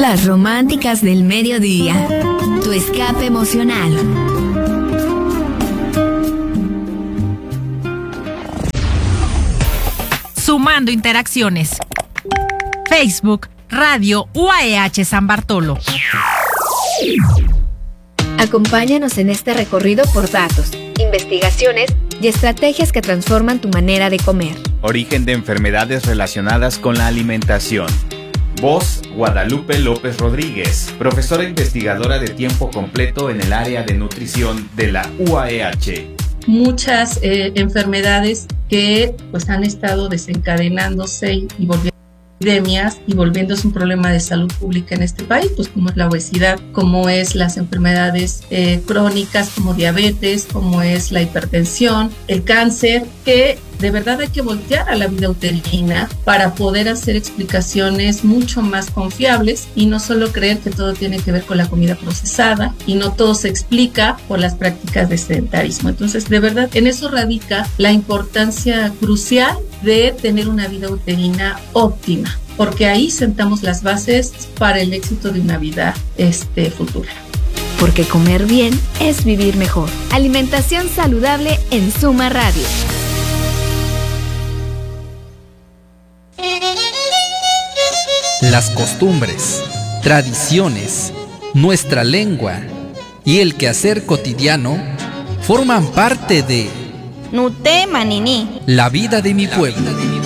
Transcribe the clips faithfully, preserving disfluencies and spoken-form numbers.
Las románticas del mediodía. Tu escape emocional. Sumando interacciones. Facebook, Radio U A E H San Bartolo. Acompáñanos en este recorrido por datos, investigaciones y estrategias que transforman tu manera de comer. Origen de enfermedades relacionadas con la alimentación. Voz, Guadalupe López Rodríguez, profesora investigadora de tiempo completo en el área de nutrición de la U A E H. Muchas eh, enfermedades que pues han estado desencadenándose y, y volviendo epidemias y volviéndose un problema de salud pública en este país, pues como es la obesidad, como es las enfermedades eh, crónicas, como diabetes, como es la hipertensión, el cáncer, que de verdad hay que voltear a la vida uterina para poder hacer explicaciones mucho más confiables y no solo creer que todo tiene que ver con la comida procesada y no todo se explica por las prácticas de sedentarismo. Entonces, de verdad, en eso radica la importancia crucial de tener una vida uterina óptima, porque ahí sentamos las bases para el éxito de una vida este, futura. Porque comer bien es vivir mejor. Alimentación saludable en Suma Radio. Las costumbres, tradiciones, nuestra lengua y el quehacer cotidiano forman parte de Nuté Manini, la vida de mi pueblo.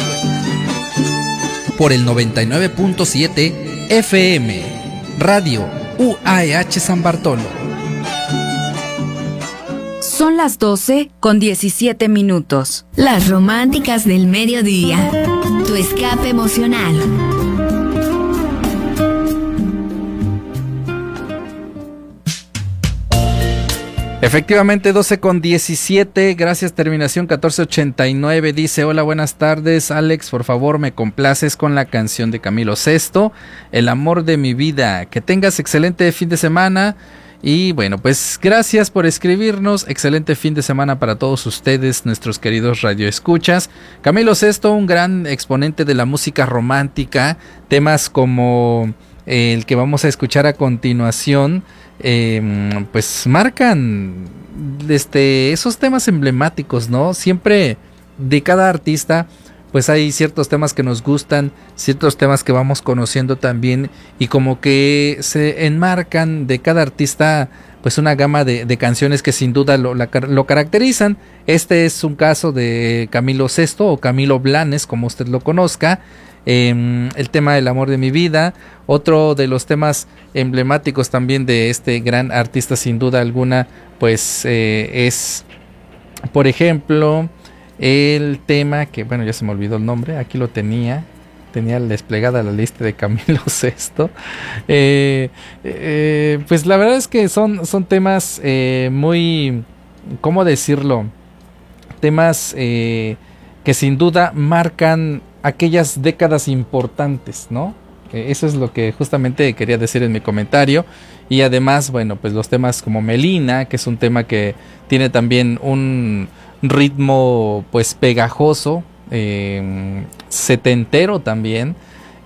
Por el noventa y nueve punto siete F M, Radio U A E H San Bartolo. Son las doce con diecisiete minutos. Las románticas del mediodía. Tu escape emocional. Efectivamente, doce con diecisiete, gracias, terminación catorce ochenta y nueve, dice: hola, buenas tardes, Alex, por favor me complaces con la canción de Camilo Sesto, El amor de mi vida. Que tengas excelente fin de semana. Y bueno, pues gracias por escribirnos, excelente fin de semana para todos ustedes, nuestros queridos radioescuchas. Camilo Sesto, un gran exponente de la música romántica, temas como el que vamos a escuchar a continuación, eh, pues marcan este, esos temas emblemáticos, ¿no? Siempre de cada artista pues hay ciertos temas que nos gustan, ciertos temas que vamos conociendo también, y como que se enmarcan de cada artista pues una gama de, de canciones que sin duda lo, la, lo caracterizan. Este es un caso de Camilo Sesto, o Camilo Blanes, como usted lo conozca. Eh, el tema del amor de mi vida, otro de los temas emblemáticos también de este gran artista sin duda alguna, pues eh, es, por ejemplo, el tema que, bueno, ya se me olvidó el nombre, aquí lo tenía, tenía desplegada la lista de Camilo Sesto. Eh, eh, pues la verdad es que son, son temas eh, muy, ¿cómo decirlo? Temas eh, que sin duda marcan aquellas décadas importantes, ¿no? Eh, eso es lo que justamente quería decir en mi comentario. Y además, bueno, pues los temas como Melina, que es un tema que tiene también un ritmo pues pegajoso, eh, setentero también,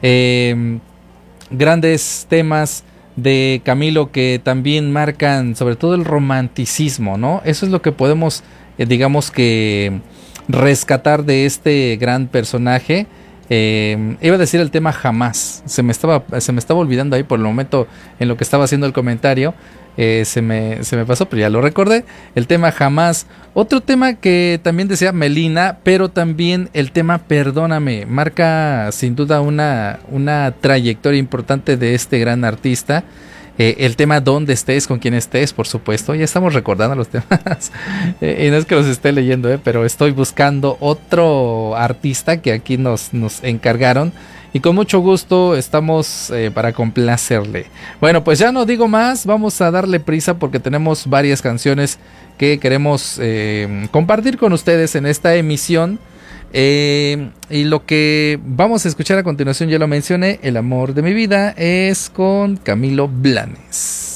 eh, grandes temas de Camilo que también marcan sobre todo el romanticismo, ¿no? Eso es lo que podemos, eh, digamos que rescatar de este gran personaje. Eh, iba a decir el tema Jamás, se me estaba se me estaba olvidando ahí por el momento en lo que estaba haciendo el comentario. Eh, se me se me pasó, pero ya lo recordé. El tema Jamás. Otro tema que también decía Melina, pero también el tema Perdóname, marca sin duda una, una trayectoria importante de este gran artista. Eh, el tema Donde estés, con quien estés, por supuesto. Ya estamos recordando los temas. eh, y no es que los esté leyendo, eh, pero estoy buscando otro artista que aquí nos, nos encargaron. Y con mucho gusto estamos eh, para complacerle. Bueno, pues ya no digo más. Vamos a darle prisa porque tenemos varias canciones que queremos eh, compartir con ustedes en esta emisión. Eh, y lo que vamos a escuchar a continuación, ya lo mencioné, El amor de mi vida, es con Camilo Blanes.